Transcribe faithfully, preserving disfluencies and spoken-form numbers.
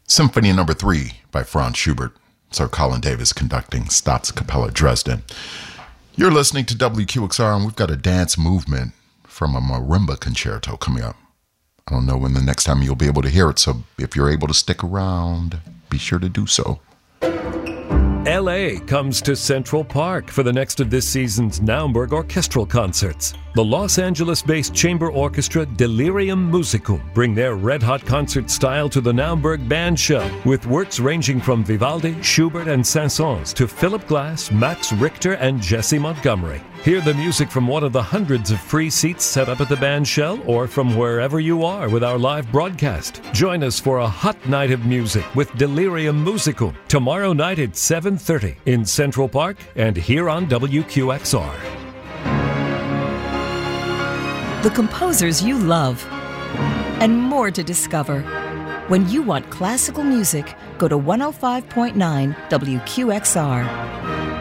Symphony Number Three by Franz Schubert. Sir Colin Davis conducting Staatskapelle Dresden. You're listening to W Q X R, and we've got a dance movement from a marimba concerto coming up. I don't know when the next time you'll be able to hear it, so if you're able to stick around, be sure to do so. L A comes to Central Park for the next of this season's Naumburg Orchestral Concerts. The Los Angeles-based chamber orchestra Delirium Musicum bring their red-hot concert style to the Naumburg Band Show, with works ranging from Vivaldi, Schubert, and Saint-Saëns to Philip Glass, Max Richter, and Jesse Montgomery. Hear the music from one of the hundreds of free seats set up at the band shell or from wherever you are with our live broadcast. Join us for a hot night of music with Delirium Musicum tomorrow night at seven thirty in Central Park and here on W Q X R. The composers you love and more to discover. When you want classical music, go to one oh five point nine W Q X R.